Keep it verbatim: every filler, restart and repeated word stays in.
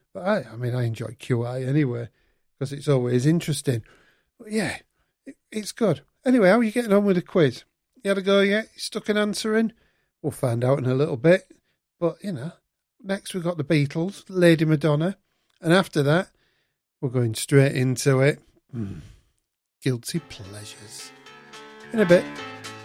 But I, I mean, I enjoy Q I anyway, because it's always interesting. But yeah, it, it's good. Anyway, how are you getting on with the quiz? You had a go yet? You stuck an answer in? We'll find out in a little bit. But, you know, next we've got the Beatles, Lady Madonna. And after that, we're going straight into it. Mm. Guilty pleasures. In a bit.